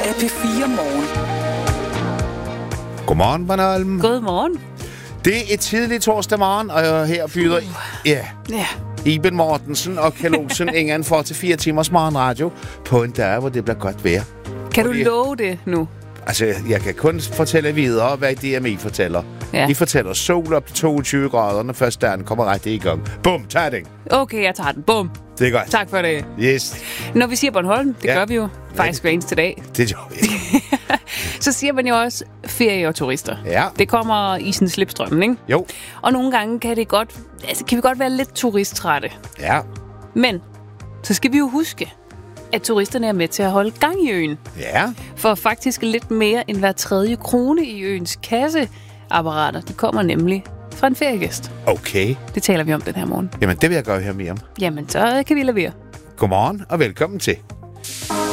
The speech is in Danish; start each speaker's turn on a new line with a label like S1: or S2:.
S1: er P4 Morgen.
S2: Godmorgen, Bornholm.
S3: Godmorgen.
S2: Det er tidlig torsdag morgen, og her byder Iben Mortensen og Kjeld Olsen ingen for til 4 timers morgenradio på en dag, hvor det bliver godt vejr.
S3: Kan du love det nu?
S2: Altså, jeg kan kun fortælle videre, hvad DMI fortæller.
S3: Ja.
S2: De fortæller sol op til 22 grader, når først dagen kommer ret i gang. Bum, tag den.
S3: Okay, jeg tager den. Bum.
S2: Det er godt.
S3: Tak for det.
S2: Yes.
S3: Når vi siger Bornholm, det gør vi jo faktisk hver eneste dag.
S2: Det gør vi.
S3: Så siger man jo også ferie og turister.
S2: Ja.
S3: Det kommer i sådan slipstrømmen, ikke?
S2: Jo.
S3: Og nogle gange kan vi godt være lidt turisttrætte.
S2: Ja.
S3: Men så skal vi jo huske, at turisterne er med til at holde gang i øen.
S2: Ja.
S3: For faktisk lidt mere end hver 3. krone i øens kasseapparater, de kommer nemlig fra en feriegæst.
S2: Okay.
S3: Det taler vi om den her morgen.
S2: Jamen, det vil jeg godt høre mere om.
S3: Jamen, så kan vi levere.
S2: Godmorgen og velkommen til.